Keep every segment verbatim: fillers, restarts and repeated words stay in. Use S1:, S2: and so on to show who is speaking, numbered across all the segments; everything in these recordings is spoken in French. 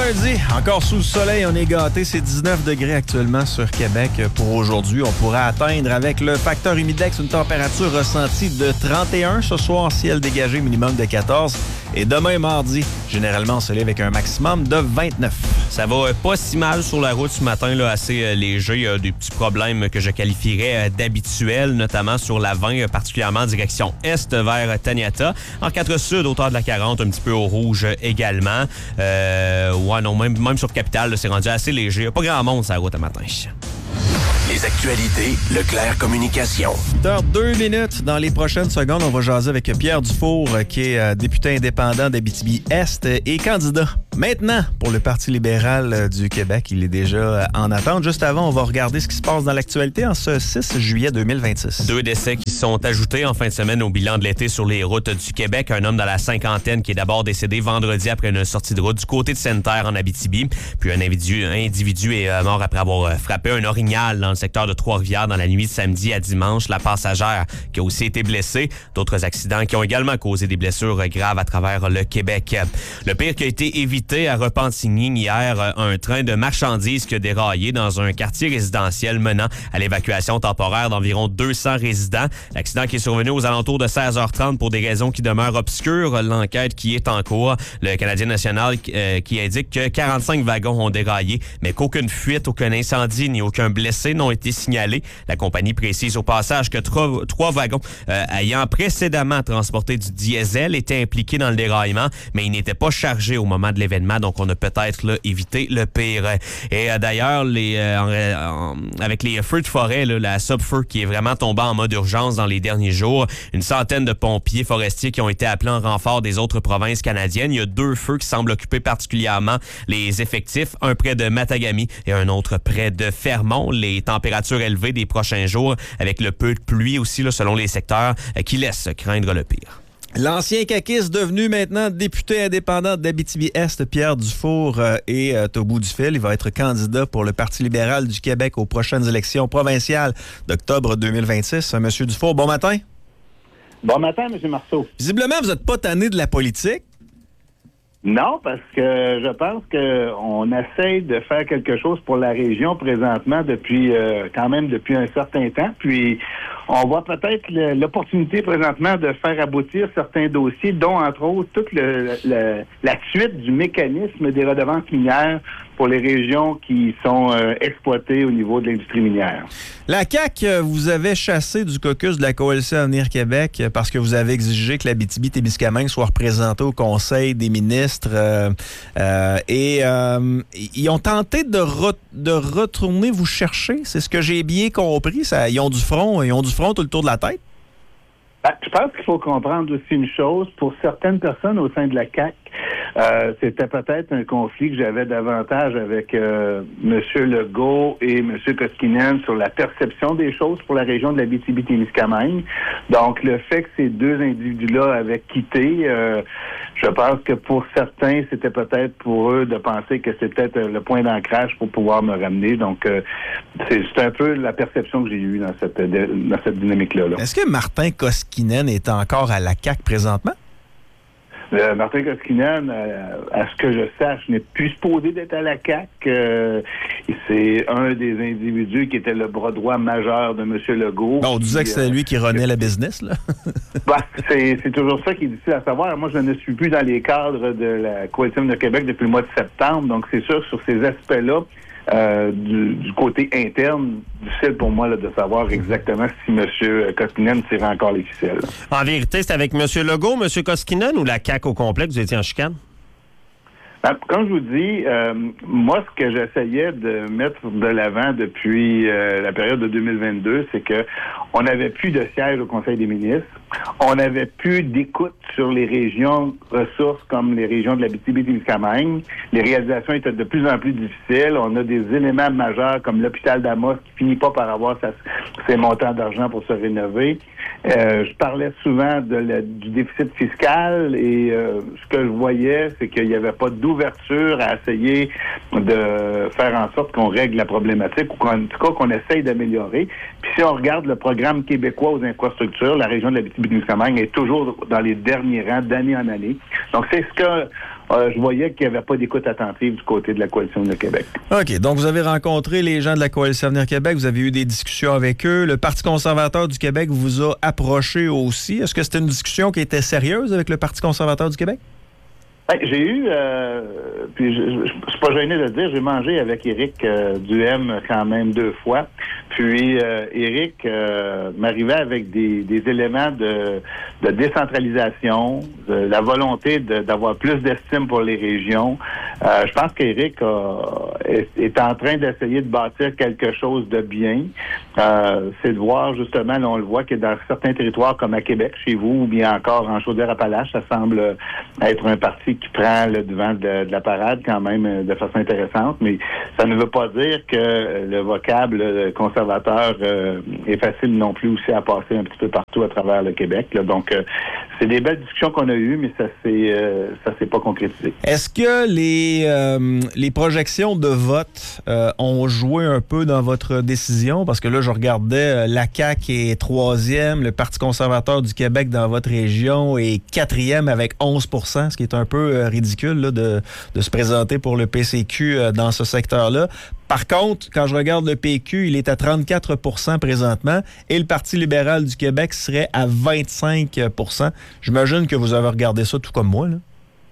S1: lundi, encore sous le soleil, on est gâtés. C'est dix-neuf degrés actuellement sur Québec pour aujourd'hui. On pourra atteindre avec le facteur humidex une température ressentie de trente et un. Ce soir, ciel dégagé, minimum de quatorze. Et demain, mardi, généralement ensoleillé avec un maximum de vingt-neuf.
S2: Ça va pas si mal sur la route ce matin, là, assez euh, léger. Il y a des petits problèmes que je qualifierais euh, d'habituels, notamment sur la vingt, euh, particulièrement en direction est vers euh, Taniata. En quatre sud, hauteur de la quarante, un petit peu au rouge euh, également. Euh, ouais, non, même, même sur Capitale, là, c'est rendu assez léger. Il n'y a pas grand monde sur la route ce matin.
S3: Les actualités, Leclerc Communication.
S1: Dans deux minutes, dans les prochaines secondes, on va jaser avec Pierre Dufour, qui est député indépendant d'Abitibi-Est et candidat maintenant pour le Parti libéral du Québec. Il est déjà en attente. Juste avant, on va regarder ce qui se passe dans l'actualité en ce six juillet deux mille vingt-six.
S2: Deux décès qui sont ajoutés en fin de semaine au bilan de l'été sur les routes du Québec. Un homme dans la cinquantaine qui est d'abord décédé vendredi après une sortie de route du côté de Sainte-Terre en Abitibi. Puis un individu, un individu est mort après avoir frappé un orignal dans le secteur de Trois-Rivières dans la nuit de samedi à dimanche. La passagère qui a aussi été blessée. D'autres accidents qui ont également causé des blessures graves à travers le Québec. Le pire qui a été évité à Repentigny hier, un train de marchandises qui a déraillé dans un quartier résidentiel menant à l'évacuation temporaire d'environ deux cents résidents. L'accident qui est survenu aux alentours de seize heures trente pour des raisons qui demeurent obscures. L'enquête qui est en cours. Le Canadien national euh, qui indique que quarante-cinq wagons ont déraillé, mais qu'aucune fuite, aucun incendie ni aucun blessé n'ont été signalés. La compagnie précise au passage que trois, trois wagons euh, ayant précédemment transporté du diesel étaient impliqués dans le déraillement, mais ils n'étaient pas chargés au moment de l'événement, donc on a peut-être là, évité le pire. Et euh, d'ailleurs, les, euh, en, en, avec les feux de forêt, là, la Sub-Feu qui est vraiment tombée en mode urgence dans les derniers jours, une centaine de pompiers forestiers qui ont été appelés en renfort des autres provinces canadiennes. Il y a deux feux qui semblent occuper particulièrement les effectifs, un près de Matagami et un autre près de Fermont. Les températures élevées des prochains jours avec le peu de pluie aussi là, selon les secteurs euh, qui laissent craindre le pire.
S1: L'ancien caquiste devenu maintenant député indépendant d'Abitibi-Est, Pierre Dufour, euh, est euh, au bout du fil. Il va être candidat pour le Parti libéral du Québec aux prochaines élections provinciales d'octobre deux mille vingt-six. Euh, Monsieur Dufour, bon matin.
S4: Bon matin, M. Marceau.
S1: Visiblement, vous n'êtes pas tanné de la politique.
S4: Non, parce que je pense qu'on essaye de faire quelque chose pour la région présentement depuis euh, quand même depuis un certain temps. Puis on voit peut-être le, l'opportunité présentement de faire aboutir certains dossiers, dont entre autres toute le, le, la suite du mécanisme des redevances minières pour les régions qui sont euh, exploitées au niveau de l'industrie minière.
S1: La C A Q vous avez chassé du caucus de la Coalition Avenir Québec parce que vous avez exigé que l'Abitibi-Témiscamingue soit représentée au Conseil des ministres euh, euh, et euh, ils ont tenté de, re- de retourner vous chercher. C'est ce que j'ai bien compris. Ça, ils ont du front, ils ont du front tout le tour de la tête.
S4: Ben, je pense qu'il faut comprendre aussi une chose. Pour certaines personnes au sein de la C A Q, euh, c'était peut-être un conflit que j'avais davantage avec euh, M. Legault et M. Koskinen sur la perception des choses pour la région de l'Abitibi-Témiscamingue. Donc, le fait que ces deux individus-là avaient quitté, euh, je pense que pour certains, c'était peut-être pour eux de penser que c'était peut-être le point d'ancrage pour pouvoir me ramener. Donc, euh, c'est, c'est un peu la perception que j'ai eue dans cette, dans cette dynamique-là. Là.
S1: Est-ce que Martin Koskinen est encore à la C A Q présentement?
S4: Euh, Martin Koskinen, euh, à ce que je sache, n'est plus supposé d'être à la C A Q. Euh, c'est un des individus qui était le bras droit majeur de M. Legault.
S1: Bon, on disait que c'était lui qui renait la business, là.
S4: bah, c'est, c'est toujours ça qui est difficile à savoir. Moi, je ne suis plus dans les cadres de la Coalition de Québec depuis le mois de septembre, donc c'est sûr, sur ces aspects-là, Euh, du, du côté interne, difficile pour moi là, de savoir exactement si M. Koskinen tire encore les ficelles.
S2: En vérité, c'est avec M. Legault, M. Koskinen ou la C A Q au complet que vous étiez en chicane?
S4: Ben, comme je vous dis, euh, moi, ce que j'essayais de mettre de l'avant depuis euh, la période de deux mille vingt-deux, c'est que on n'avait plus de siège au Conseil des ministres, on n'avait plus d'écoute sur les régions ressources comme les régions de l'Abitibi-Témiscamingue. Les réalisations étaient de plus en plus difficiles. On a des éléments majeurs comme l'hôpital d'Amos qui finit pas par avoir sa, ses montants d'argent pour se rénover. Euh, je parlais souvent de la, du déficit fiscal et euh, ce que je voyais, c'est qu'il n'y avait pas d'ouverture à essayer de faire en sorte qu'on règle la problématique ou qu'en tout cas qu'on essaye d'améliorer. Puis si on regarde le programme québécois aux infrastructures, la région de l'Abitibi-Témiscamingue est toujours dans les derniers rangs d'année en année. Donc c'est ce que euh, je voyais qu'il n'y avait pas d'écoute attentive du côté de la Coalition de Québec.
S1: OK. Donc, vous avez rencontré les gens de la Coalition Avenir Québec, vous avez eu des discussions avec eux. Le Parti conservateur du Québec vous a approché aussi. Est-ce que c'était une discussion qui était sérieuse avec le Parti conservateur du Québec?
S4: Ben, j'ai eu, euh, puis je ne suis pas gêné de le dire, j'ai mangé avec Éric euh, Duhem quand même deux fois. Puis euh, Éric euh, m'arrivait avec des, des éléments de, de décentralisation, de la volonté de, d'avoir plus d'estime pour les régions. Euh, je pense qu'Éric est, est en train d'essayer de bâtir quelque chose de bien. Euh, c'est de voir justement, là, on le voit que dans certains territoires comme à Québec, chez vous, ou bien encore en Chaudière-Appalaches, ça semble être un parti qui prend le devant de, de la parade quand même de façon intéressante, mais ça ne veut pas dire que le vocable conservateur euh, est facile non plus aussi à passer un petit peu partout à travers le Québec. Là. Donc, euh, c'est des belles discussions qu'on a eues, mais ça s'est, euh, ça s'est pas concrétisé.
S1: Est-ce que les, euh, les projections de vote euh, ont joué un peu dans votre décision? Parce que là, je regardais, la C A Q est troisième, le Parti conservateur du Québec dans votre région est quatrième avec onze pour cent, ce qui est un peu euh, ridicule là, de, de se présenter pour le P C Q euh, dans ce secteur-là. Par contre, quand je regarde le P Q, il est à trente-quatre pour cent présentement et le Parti libéral du Québec serait à vingt-cinq pour cent. J'imagine que vous avez regardé ça tout comme moi, là.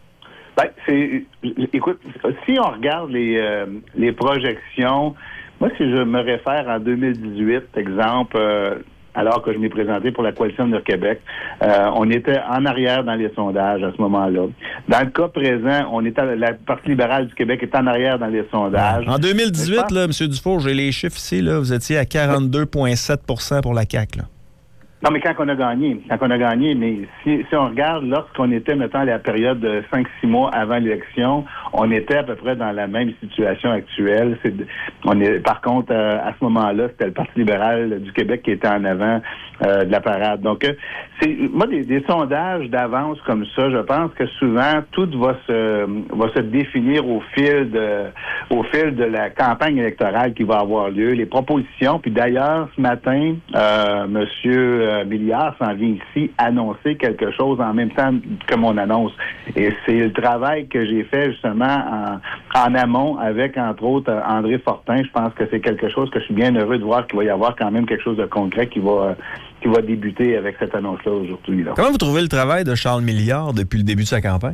S4: Ben, c'est, écoute, si on regarde les, euh, les projections, moi, si je me réfère en deux mille dix-huit, exemple, euh, alors que je m'ai présenté pour la Coalition Avenir Québec, euh, on était en arrière dans les sondages à ce moment-là. Dans le cas présent, on était, la Parti libéral du Québec est en arrière dans les sondages.
S1: En deux mille dix-huit, pense... là, M. Dufour, j'ai les chiffres ici, là, vous étiez à quarante-deux virgule sept pour cent pour la C A Q, là.
S4: Non, mais quand on a gagné, quand on a gagné, mais si, si on regarde, lorsqu'on était, mettons, à la période de cinq six mois avant l'élection, on était à peu près dans la même situation actuelle. C'est, on est, par contre, euh, à ce moment-là, c'était le Parti libéral du Québec qui était en avant euh, de la parade. Donc, euh, c'est, moi, des, des sondages d'avance comme ça, je pense que souvent, tout va se, va se définir au fil de, au fil de la campagne électorale qui va avoir lieu, les propositions. Puis d'ailleurs, ce matin, euh, Monsieur Milliard s'en vient ici annoncer quelque chose en même temps que mon annonce. Et c'est le travail que j'ai fait justement en, en amont avec, entre autres, André Fortin. Je pense que c'est quelque chose que je suis bien heureux de voir qu'il va y avoir quand même quelque chose de concret qui va, qui va débuter avec cette annonce-là aujourd'hui. Là.
S1: Comment vous trouvez le travail de Charles Milliard depuis le début de sa campagne?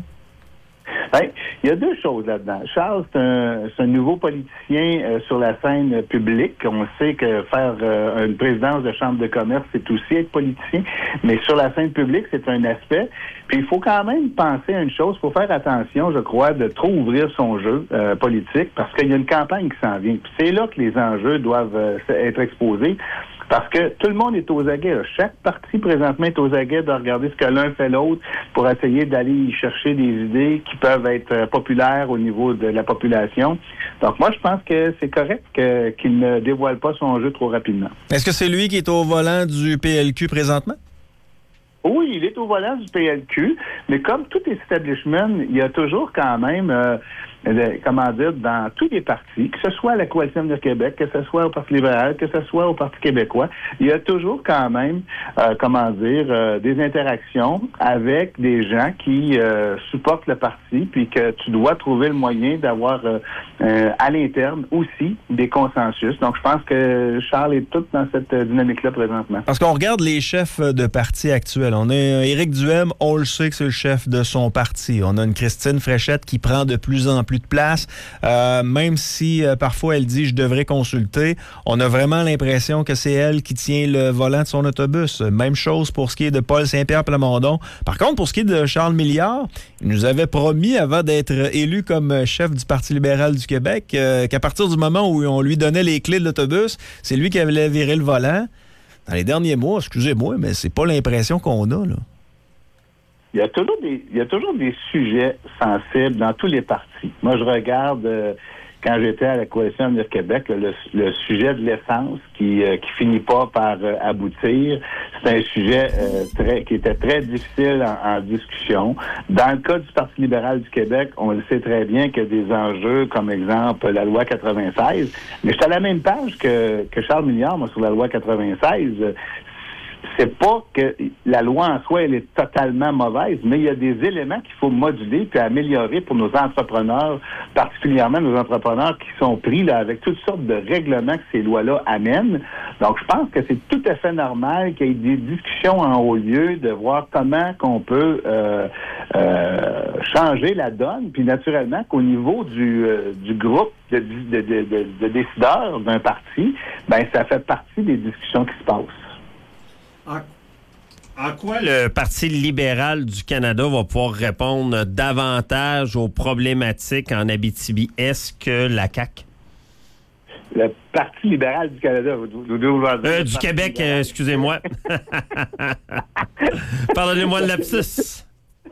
S4: Ben, il y a deux choses là-dedans. Charles, c'est un, c'est un nouveau politicien euh, sur la scène publique. On sait que faire euh, une présidence de chambre de commerce, c'est aussi être politicien. Mais sur la scène publique, c'est un aspect. Puis il faut quand même penser à une chose. Il faut faire attention, je crois, de trop ouvrir son jeu euh, politique parce qu'il y a une campagne qui s'en vient. Puis c'est là que les enjeux doivent euh, être exposés. Parce que tout le monde est aux aguets. Là. Chaque parti, présentement, est aux aguets de regarder ce que l'un fait l'autre pour essayer d'aller y chercher des idées qui peuvent être euh, populaires au niveau de la population. Donc, moi, je pense que c'est correct que, qu'il ne dévoile pas son jeu trop rapidement.
S1: Est-ce que c'est lui qui est au volant du P L Q présentement?
S4: Oui, il est au volant du P L Q, mais comme tout establishment, il y a toujours quand même... Euh, De, comment dire, dans tous les partis, que ce soit à la Coalition Avenir Québec, que ce soit au Parti libéral, que ce soit au Parti québécois, il y a toujours quand même, euh, comment dire, euh, des interactions avec des gens qui euh, supportent le parti, puis que tu dois trouver le moyen d'avoir euh, euh, à l'interne aussi des consensus. Donc, je pense que Charles est tout dans cette dynamique-là présentement.
S1: Parce qu'on regarde les chefs de parti actuels. On a Éric Duhem, on le sait que c'est le chef de son parti. On a une Christine Fréchette qui prend de plus en plus de place, euh, même si euh, parfois elle dit « je devrais consulter », on a vraiment l'impression que c'est elle qui tient le volant de son autobus. Même chose pour ce qui est de Paul Saint-Pierre Plamondon. Par contre, pour ce qui est de Charles Milliard, il nous avait promis, avant d'être élu comme chef du Parti libéral du Québec, euh, qu'à partir du moment où on lui donnait les clés de l'autobus, c'est lui qui avait viré le volant. Dans les derniers mois, excusez-moi, mais c'est pas l'impression qu'on a, là.
S4: Il y a toujours des, il y a toujours des sujets sensibles dans tous les partis. Moi, je regarde, euh, quand j'étais à la Coalition Avenir Québec, le, le sujet de l'essence qui euh, qui finit pas par euh, aboutir, c'est un sujet euh, très qui était très difficile en, en discussion. Dans le cas du Parti libéral du Québec, on le sait très bien qu'il y a des enjeux, comme exemple la loi quatre-vingt-seize. Mais j'étais à la même page que, que Charles Milliard, moi, sur la loi quatre-vingt-seize. c'est pas que la loi en soi, elle est totalement mauvaise, mais il y a des éléments qu'il faut moduler puis améliorer pour nos entrepreneurs, particulièrement nos entrepreneurs qui sont pris là avec toutes sortes de règlements que ces lois-là amènent. Donc, je pense que c'est tout à fait normal qu'il y ait des discussions en haut lieu de voir comment qu'on peut euh, euh, changer la donne, puis naturellement qu'au niveau du, euh, du groupe de, de, de, de, de décideurs d'un parti, ben ça fait partie des discussions qui se passent.
S5: En, en quoi le Parti libéral du Canada va pouvoir répondre davantage aux problématiques en Abitibi? Est-ce que la C A Q?
S4: Le Parti libéral du Canada. Vous, vous, vous, vous
S5: euh, du Québec, euh, excusez-moi. Pardonnez-moi le lapsus.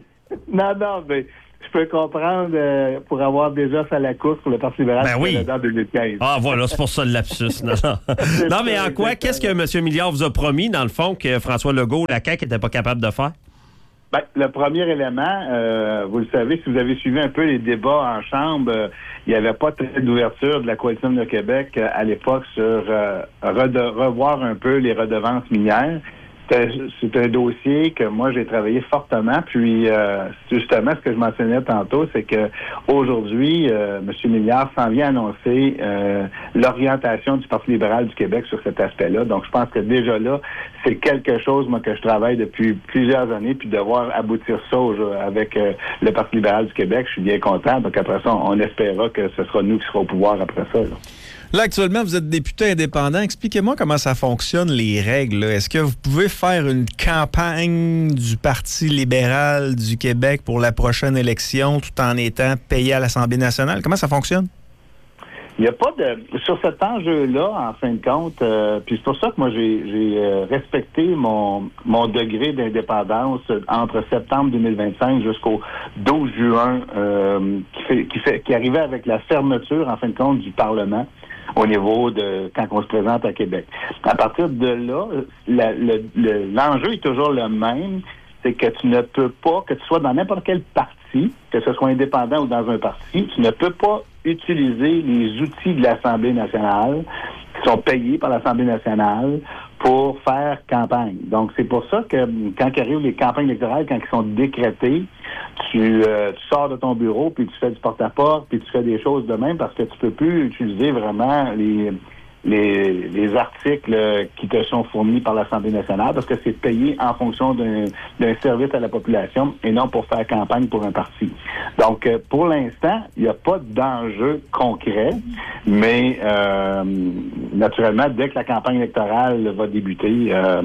S4: Non, non, mais je peux comprendre euh, pour avoir déjà fait la course pour le Parti libéral
S5: ben
S4: du
S5: oui.
S4: Canada en deux mille quinze.
S5: Ah, voilà, c'est pour ça le lapsus. Non, non. non mais en quoi, qu'est-ce que M. Milliard vous a promis, dans le fond, que François Legault, la C A Q, n'était pas capable de faire?
S4: Ben, le premier élément, euh, vous le savez, si vous avez suivi un peu les débats en Chambre, euh, il n'y avait pas très d'ouverture de la Coalition de Québec euh, à l'époque sur euh, rede- revoir un peu les redevances minières. C'est un dossier que moi j'ai travaillé fortement. Puis euh, justement, ce que je mentionnais tantôt, c'est que aujourd'hui, euh, M. Milliard s'en vient annoncer euh, l'orientation du Parti libéral du Québec sur cet aspect-là. Donc, je pense que déjà là, c'est quelque chose, moi, que je travaille depuis plusieurs années, puis de voir aboutir ça avec euh, le Parti libéral du Québec, je suis bien content. Donc après ça, on espérera que ce sera nous qui serons au pouvoir après ça, là.
S1: Là, actuellement, vous êtes député indépendant. Expliquez-moi comment ça fonctionne, les règles. Là. Est-ce que vous pouvez faire une campagne du Parti libéral du Québec pour la prochaine élection tout en étant payé à l'Assemblée nationale? Comment ça fonctionne?
S4: Il n'y a pas de... Sur cet enjeu-là, en fin de compte, euh, puis c'est pour ça que moi, j'ai, j'ai euh, respecté mon, mon degré d'indépendance entre septembre deux mille vingt-cinq jusqu'au douze juin, euh, qui, fait, qui, fait, qui arrivait avec la fermeture, en fin de compte, du Parlement au niveau de quand on se présente à Québec. À partir de là, la, le, le, l'enjeu est toujours le même, c'est que tu ne peux pas, que tu sois dans n'importe quel parti, que ce soit indépendant ou dans un parti, tu ne peux pas utiliser les outils de l'Assemblée nationale qui sont payés par l'Assemblée nationale pour faire campagne. Donc, c'est pour ça que quand arrivent les campagnes électorales, quand ils sont décrétées, tu, euh, tu sors de ton bureau, puis tu fais du porte-à-porte, puis tu fais des choses de même parce que tu peux plus utiliser vraiment les... Les, les articles qui te sont fournis par l'Assemblée nationale parce que c'est payé en fonction d'un, d'un service à la population et non pour faire campagne pour un parti. Donc, euh, pour l'instant, il n'y a pas d'enjeu concret, mais euh, naturellement, dès que la campagne électorale va débuter, euh,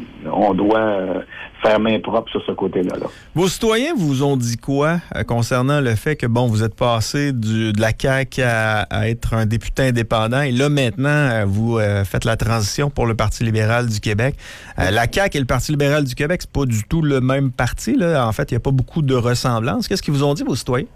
S4: on doit euh, faire main propre sur ce côté-là. Là.
S1: Vos citoyens vous ont dit quoi euh, concernant le fait que, bon, vous êtes passé du, de la C A Q à, à être un député indépendant et là, maintenant, vous euh, faites la transition pour le Parti libéral du Québec. Euh, la C A Q et le Parti libéral du Québec, c'est pas du tout le même parti, là. En fait, il n'y a pas beaucoup de ressemblances. Qu'est-ce qu'ils vous ont dit, vos citoyens?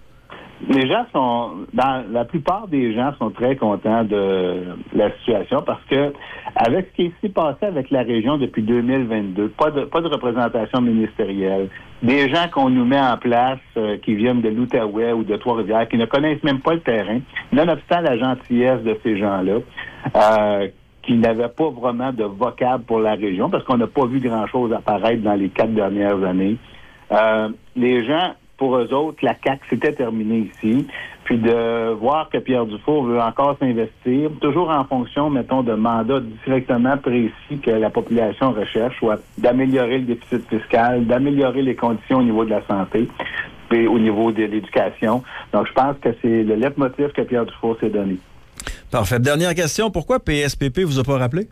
S4: Les gens sont, dans la plupart des gens sont très contents de la situation parce que avec ce qui s'est passé avec la région depuis deux mille vingt-deux, pas de pas de représentation ministérielle, des gens qu'on nous met en place euh, qui viennent de l'Outaouais ou de Trois-Rivières, qui ne connaissent même pas le terrain, nonobstant la gentillesse de ces gens-là, euh, qui n'avaient pas vraiment de vocable pour la région parce qu'on n'a pas vu grand-chose apparaître dans les quatre dernières années. Euh, les gens pour eux autres, la C A Q, c'était terminé ici. Puis de voir que Pierre Dufour veut encore s'investir, toujours en fonction, mettons, de mandats directement précis que la population recherche, soit d'améliorer le déficit fiscal, d'améliorer les conditions au niveau de la santé, puis au niveau de l'éducation. Donc, je pense que c'est le leitmotiv que Pierre Dufour s'est donné.
S1: Parfait. Dernière question. Pourquoi P S P P vous a pas rappelé?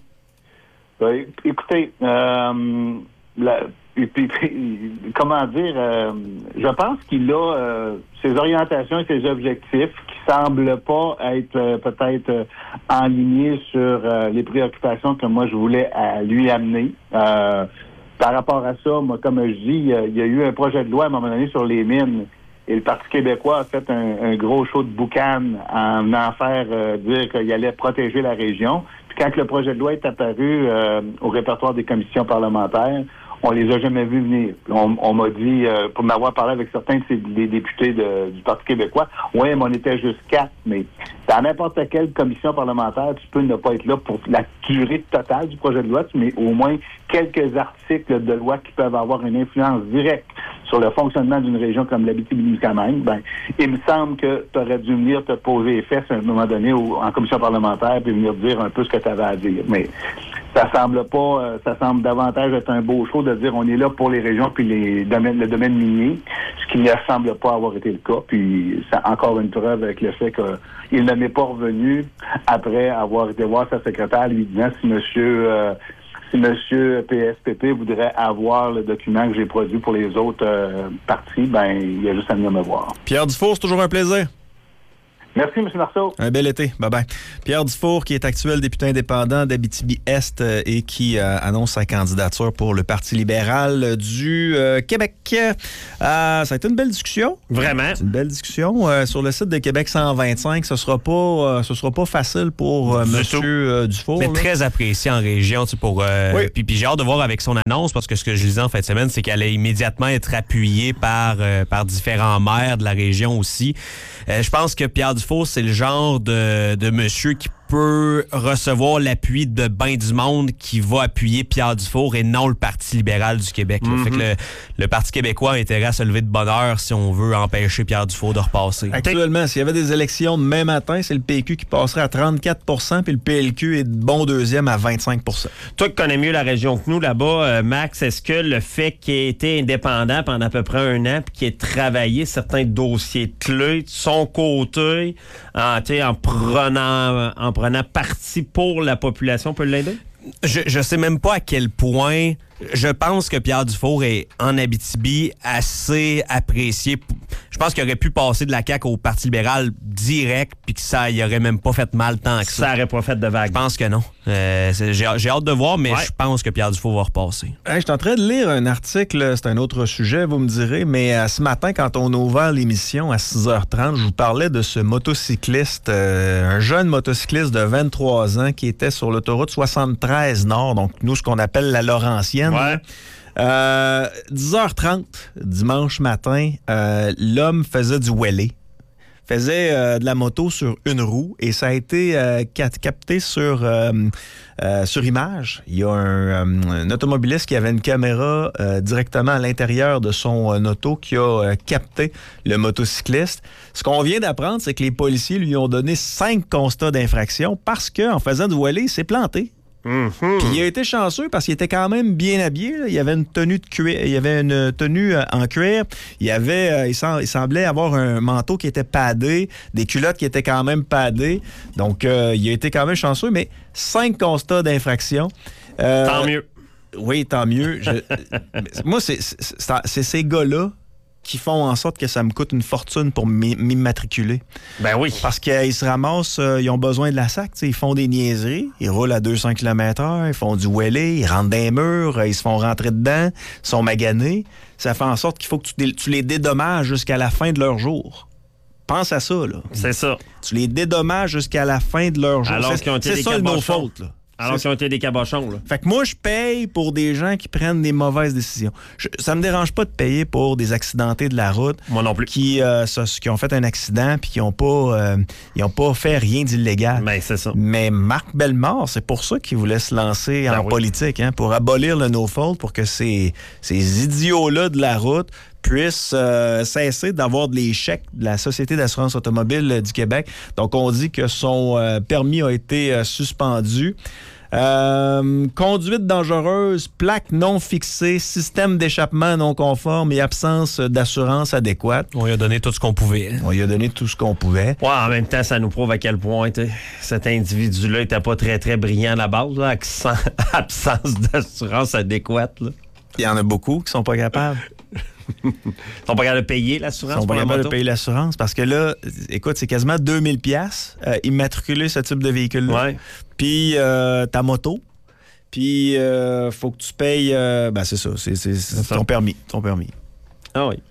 S4: Ben, écoutez, euh, la... Et puis, puis, comment dire, euh, je pense qu'il a euh, ses orientations et ses objectifs qui semblent pas être euh, peut-être euh, enlignés sur euh, les préoccupations que moi je voulais à lui amener. Euh, par rapport à ça, moi, comme je dis, il y, a, il y a eu un projet de loi à un moment donné sur les mines et le Parti québécois a fait un, un gros show de boucan en en faire euh, dire qu'il allait protéger la région. Puis quand le projet de loi est apparu euh, au répertoire des commissions parlementaires, on les a jamais vus venir. On, on m'a dit, euh, pour m'avoir parlé avec certains de ces, des députés de, du Parti québécois, oui, mais on était juste quatre, mais dans n'importe quelle commission parlementaire, tu peux ne pas être là pour la durée totale du projet de loi, tu mets au moins quelques articles de loi qui peuvent avoir une influence directe sur le fonctionnement d'une région comme l'Abitibi-Témiscamingue. Ben, il me semble que tu aurais dû venir te poser les fesses à un moment donné au, en commission parlementaire puis venir dire un peu ce que tu avais à dire. Mais ça semble pas, euh, ça semble davantage être un beau show de dire on est là pour les régions puis les domaines, le domaine minier, ce qui ne semble pas avoir été le cas. Puis c'est encore une preuve avec le fait qu'il ne m'est pas revenu après avoir été voir sa secrétaire lui disant si monsieur euh, si monsieur P S P P voudrait avoir le document que j'ai produit pour les autres euh, partis, ben il y a juste à venir me voir.
S1: Pierre Dufour, c'est toujours un plaisir.
S4: Merci, M. Marceau.
S1: Un bel été. Bye-bye. Pierre Dufour, qui est actuel député indépendant d'Abitibi-Est euh, et qui euh, annonce sa candidature pour le Parti libéral du euh, Québec. Euh, ça a été une belle discussion.
S5: Vraiment.
S1: C'est une belle discussion. Euh, sur le site de Québec cent vingt-cinq, ce sera pas, euh, ce sera pas facile pour euh, M. Euh, Dufour.
S2: Mais
S1: là.
S2: très apprécié en région. Tu sais, pour, euh,
S1: oui.
S2: Puis, puis j'ai hâte de voir avec son annonce, parce que ce que je lisais en fin de semaine, c'est qu'elle allait immédiatement être appuyée par, euh, par différents maires de la région aussi. Euh, je pense que Pierre Dufour, c'est le genre de, de monsieur qui peut recevoir l'appui de ben du monde qui va appuyer Pierre Dufour et non le Parti libéral du Québec. Mm-hmm. Fait que le, le Parti québécois a intérêt à se lever de bonne heure si on veut empêcher Pierre Dufour de repasser.
S1: Actuellement, s'il y avait des élections demain matin, c'est le P Q qui passerait à trente-quatre pour cent puis le P L Q est de bon deuxième à vingt-cinq pour cent.
S5: Toi qui connais mieux la région que nous là-bas, euh, Max, est-ce que le fait qu'il ait été indépendant pendant à peu près un an puis qu'il ait travaillé certains dossiers clés de son côté, en, en prenant en prenant parti pour la population, peut l'aider?
S2: Je, je sais même pas à quel point. Je pense que Pierre Dufour est en Abitibi assez apprécié. Je pense qu'il aurait pu passer de la C A Q au Parti libéral direct puis que ça y aurait même pas fait mal tant que ça.
S5: Ça aurait pas fait de vague.
S2: Je pense que non. Euh, j'ai, j'ai hâte de voir, mais
S5: ouais.
S2: je pense que Pierre Dufour va repasser.
S1: Hey, je suis en train de lire un article, c'est un autre sujet, vous me direz, mais euh, ce matin, quand on a ouvert l'émission à six heures trente, je vous parlais de ce motocycliste, euh, un jeune motocycliste de vingt-trois ans qui était sur l'autoroute soixante-treize Nord, donc nous, ce qu'on appelle la Laurentienne.
S5: Ouais.
S1: Euh, dix heures trente, dimanche matin, euh, l'homme faisait du wheelie. Faisait euh, de la moto sur une roue et ça a été euh, cap- capté sur, euh, euh, sur image. Il y a un, euh, un automobiliste qui avait une caméra euh, directement à l'intérieur de son euh, auto qui a euh, capté le motocycliste. Ce qu'on vient d'apprendre, c'est que les policiers lui ont donné cinq constats d'infraction parce qu'en faisant du wheelie, il s'est planté.
S5: Mm-hmm.
S1: Puis il a été chanceux parce qu'il était quand même bien habillé. Là. Il avait une tenue de cuir, il avait une tenue euh, en cuir. Il avait, euh, il, sem- il semblait avoir un manteau qui était padé, des culottes qui étaient quand même padées. Donc euh, il a été quand même chanceux. Mais cinq constats d'infraction. Euh,
S5: Tant mieux.
S1: Oui, tant mieux. Je, moi, c'est, c'est, c'est, c'est ces gars-là qui font en sorte que ça me coûte une fortune pour m'immatriculer.
S5: Ben oui.
S1: Parce qu'ils se ramassent, euh, ils ont besoin de la S A C, ils font des niaiseries, ils roulent à deux cents kilomètres heure, ils font du wheelie, ils rentrent dans les murs, ils se font rentrer dedans, ils sont maganés. Ça fait en sorte qu'il faut que tu, dé- tu les dédommages jusqu'à la fin de leur jour. Pense à ça, là.
S5: C'est ça.
S1: Tu les dédommages jusqu'à la fin de leur jour.
S5: Alors
S1: c'est
S5: qu'ils ont été
S1: c'est
S5: des
S1: ça le no
S5: cabochons.
S1: faute, là.
S5: Alors
S1: C'est-
S5: qu'ils ont été des cabochons, là.
S1: Fait que moi, je paye pour des gens qui prennent des mauvaises décisions. Je, ça me dérange pas de payer pour des accidentés de la route.
S5: Moi non plus.
S1: Qui, euh, ça- qui ont fait un accident puis qui n'ont pas, euh, ils ont pas fait rien d'illégal.
S5: Ben, c'est ça.
S1: Mais Marc Bellemare, c'est pour ça qu'il voulait se lancer
S5: Ben
S1: en
S5: oui.
S1: politique, hein, pour abolir le no-fault, pour que ces, ces idiots-là de la route puissent euh, cesser d'avoir de les chèques de la Société d'assurance automobile euh, du Québec. Donc, on dit que son euh, permis a été euh, suspendu. Euh, conduite dangereuse, plaque non fixée, système d'échappement non conforme et absence d'assurance adéquate.
S2: On lui a donné tout ce qu'on pouvait.
S1: On lui a donné tout ce qu'on pouvait.
S5: Ouais, en même temps, ça nous prouve à quel point t'sais, cet individu-là était pas très, très brillant à la base, là, accent- absence d'assurance adéquate. Là.
S1: Il y en a beaucoup qui sont pas capables.
S5: Ils sont pas capables de payer
S1: Ils
S5: l'assurance
S1: sont
S5: pour
S1: pas
S5: la
S1: capables de
S5: moto?
S1: payer l'assurance parce que là, écoute, c'est quasiment deux mille dollars euh, immatriculer ce type de véhicule-là.
S5: Ouais.
S1: Puis euh, ta moto. Puis euh, faut que tu payes. Euh, ben c'est ça, c'est, c'est, c'est
S5: ça.
S1: ton permis. Ton permis.
S5: Ah oui.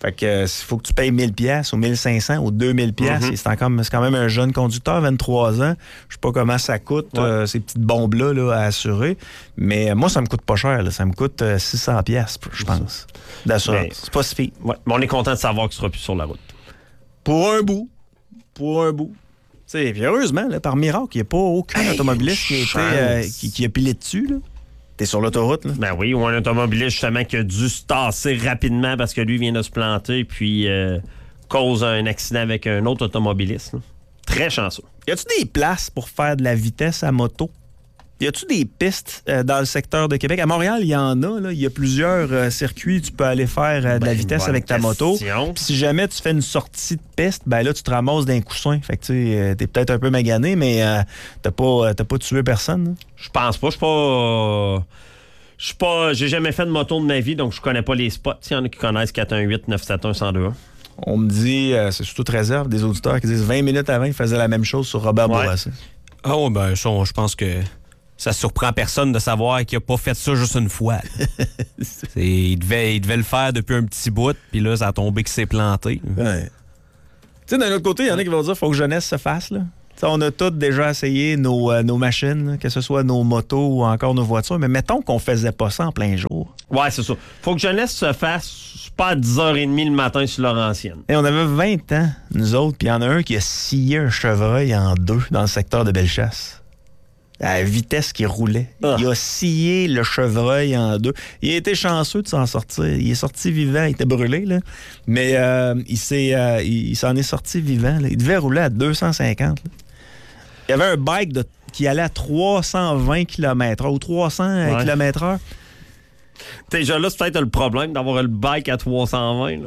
S1: Fait que euh, s'il faut que tu payes mille piastres ou mille cinq cents ou deux mille piastres,
S5: Mm-hmm.
S1: c'est, encore, c'est quand même un jeune conducteur, vingt-trois ans. Je sais pas comment ça coûte,
S5: Ouais.
S1: euh, ces petites bombes-là là, à assurer. Mais euh, moi, ça me coûte pas cher. Là. Ça me coûte euh, six cents piastres, je pense, d'assurance.
S5: Mais-
S1: C'est pas si pire.
S5: Ouais, mais on est content de savoir que tu seras plus sur la route.
S1: Pour un bout. Pour un bout. Tu sais, puis heureusement, là, par miracle, il n'y a pas aucun
S5: Hey,
S1: automobiliste qui a, été,
S5: chance.
S1: euh, qui, qui a pilé dessus. Là. T'es sur l'autoroute, là.
S5: Ben oui, ou un automobiliste justement qui a dû se tasser rapidement parce que lui vient de se planter puis euh, cause un accident avec un autre automobiliste. Là. Très chanceux.
S1: Y a-tu des places pour faire de la vitesse à moto? Y a-tu des pistes euh, dans le secteur de Québec? À Montréal, il y en a. Il y a plusieurs euh, circuits. Tu peux aller faire euh, de la
S5: Ben,
S1: vitesse
S5: bonne
S1: avec ta moto.
S5: question.
S1: Puis si jamais tu fais une sortie de piste, ben là, tu te ramasses d'un coussin. Fait que tu sais, euh, t'es peut-être un peu magané, mais euh, t'as pas, euh, t'as pas tué personne. Là.
S5: Je pense pas. Je suis pas. Je suis pas. J'ai jamais fait de moto de ma vie, donc je connais pas les spots. Il y en a qui connaissent quatre un huit neuf sept un un zéro deux un.
S1: On me dit, euh, c'est surtout réserve, des auditeurs qui disent vingt minutes avant, ils faisaient la même chose sur Robert
S5: Ouais.
S1: Bourassa.
S2: Ah ouais, ben ça, on- je pense que ça surprend personne de savoir qu'il a pas fait ça juste une fois. là. C'est- il, devait, il devait le faire depuis un petit bout, puis là, ça a tombé qu'il s'est planté.
S1: Ouais. Tu sais, d'un autre côté, il y en a qui vont dire qu'il faut que jeunesse se fasse. Là. T'sais, on a tous déjà essayé nos, euh, nos machines, là, que ce soit nos motos ou encore nos voitures, mais mettons qu'on faisait pas ça en plein jour.
S5: Ouais, c'est ça. Faut que jeunesse se fasse pas à dix heures trente le matin sur Laurentienne.
S1: Et on avait vingt ans, nous autres, puis il y en a un qui a scié un chevreuil en deux dans le secteur de Bellechasse. À la vitesse qu'il roulait.
S5: Ah.
S1: Il a scié le chevreuil en deux. Il a été chanceux de s'en sortir. Il est sorti vivant. Il était brûlé, là. Mais euh, il, s'est, euh, il, il s'en est sorti vivant. Là. Il devait rouler à deux cent cinquante. Là. Il y avait un bike de, qui allait à trois cent vingt kilomètres heure ou trois cents
S5: Ouais.
S1: kilomètres heure.
S5: Déjà là, c'est peut-être le problème d'avoir le bike à trois cent vingt. Là.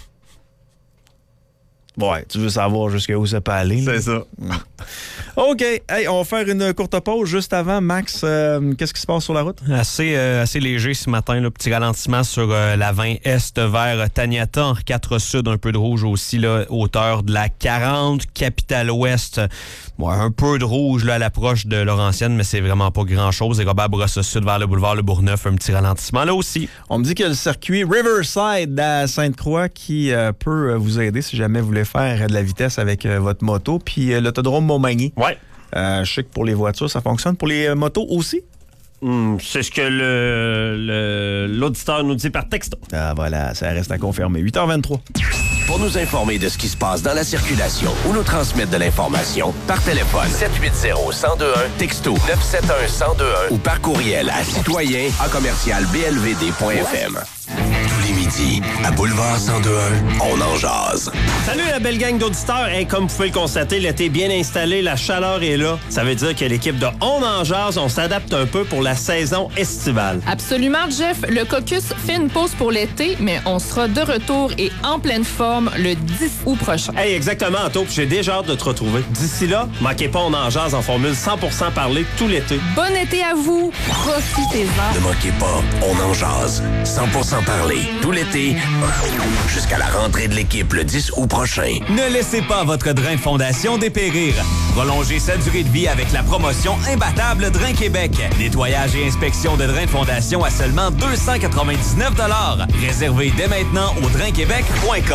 S1: Ouais, tu veux savoir jusqu'où ça peut aller. là.
S5: ça.
S1: OK. Hey, on va faire une courte pause juste avant. Max, euh, qu'est-ce qui se passe sur la route?
S2: Assez, euh, assez léger ce matin, là. Petit ralentissement sur euh, la vingt Est vers Taniata, Henri quatre Sud, un peu de rouge aussi, là, hauteur de la quarante, Capitale Ouest. Ouais, un peu de rouge là, à l'approche de Laurentienne, mais c'est vraiment pas grand-chose. Et Robert Bourassa Sud vers le boulevard Le Bourgneuf, un petit ralentissement là aussi.
S1: On me dit qu'il y a le circuit Riverside à Sainte-Croix qui euh, peut euh, vous aider si jamais vous voulez faire euh, de la vitesse avec euh, votre moto. Puis euh, l'autodrome Montmagny.
S5: Ouais.
S1: Euh, je sais que pour les voitures, ça fonctionne. Pour les euh, motos aussi?
S5: Hum, c'est ce que le, le- l'auditeur nous dit par texto.
S1: Ah voilà, ça reste à confirmer. huit heures vingt-trois.
S3: Pour nous informer de ce qui se passe dans la circulation ou nous transmettre de l'information, par téléphone sept huit zéro, un zéro deux un, texto neuf sept un, un zéro deux un ou par courriel à citoyen à commercial b l v d point f m. Tous les midis, à Boulevard cent deux un, on en jase.
S5: Salut la belle gang d'auditeurs. Hey, comme vous pouvez le constater, l'été est bien installé, la chaleur est là. Ça veut dire que l'équipe de On en jase, on s'adapte un peu pour la saison estivale.
S6: Absolument, Jeff. Le caucus fait une pause pour l'été, mais on sera de retour et en pleine forme le dix août prochain.
S5: Hey, exactement, Anto, puis j'ai déjà hâte de te retrouver. D'ici là, manquez pas On en jase en formule cent pour cent parlé tout l'été.
S6: Bon été à vous. Profitez-en.
S3: Ne manquez pas, on en jase. cent pour cent parler, tout l'été, jusqu'à la rentrée de l'équipe le dix août prochain.
S7: Ne laissez pas votre drain fondation dépérir. Prolongez sa durée de vie avec la promotion imbattable Drain Québec. Nettoyage et inspection de drain de fondation à seulement deux cent quatre-vingt-dix-neuf dollars. Réservez dès maintenant au drain québec point com.